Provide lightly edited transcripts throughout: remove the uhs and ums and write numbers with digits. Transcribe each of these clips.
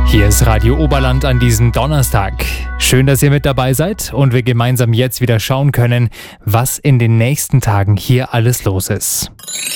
Hier ist Radio Oberland an diesem Donnerstag. Schön, dass ihr mit dabei seid und wir gemeinsam jetzt wieder schauen können, was in den nächsten Tagen hier alles los ist.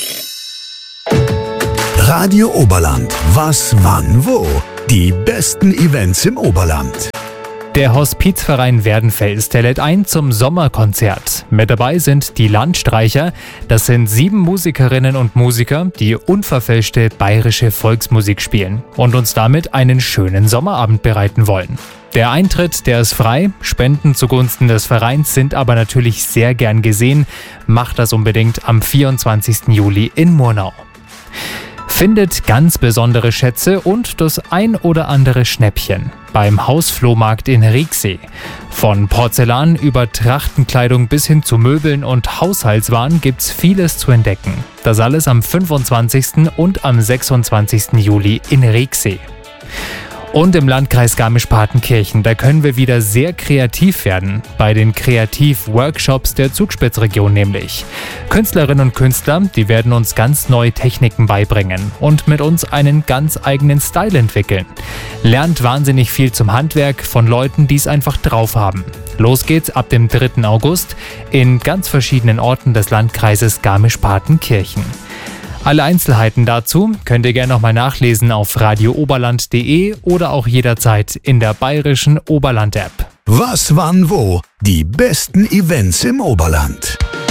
Radio Oberland. Was, wann, wo? Die besten Events im Oberland. Der Hospizverein Werdenfels lädt ein zum Sommerkonzert. Mit dabei sind die Landstreicher. Das sind 7 Musikerinnen und Musiker, die unverfälschte bayerische Volksmusik spielen und uns damit einen schönen Sommerabend bereiten wollen. Der Eintritt, der ist frei. Spenden zugunsten des Vereins sind aber natürlich sehr gern gesehen. Macht das unbedingt am 24. Juli in Murnau. Findet ganz besondere Schätze und das ein oder andere Schnäppchen beim Hausflohmarkt in Rieksee. Von Porzellan über Trachtenkleidung bis hin zu Möbeln und Haushaltswaren gibt's vieles zu entdecken. Das alles am 25. und am 26. Juli in Rieksee. Und im Landkreis Garmisch-Partenkirchen, da können wir wieder sehr kreativ werden. Bei den Kreativ-Workshops der Zugspitzregion nämlich. Künstlerinnen und Künstler, die werden uns ganz neue Techniken beibringen und mit uns einen ganz eigenen Style entwickeln. Lernt wahnsinnig viel zum Handwerk von Leuten, die es einfach drauf haben. Los geht's ab dem 3. August in ganz verschiedenen Orten des Landkreises Garmisch-Partenkirchen. Alle Einzelheiten dazu könnt ihr gerne nochmal nachlesen auf radiooberland.de oder auch jederzeit in der bayerischen Oberland-App. Was, wann, wo? Die besten Events im Oberland.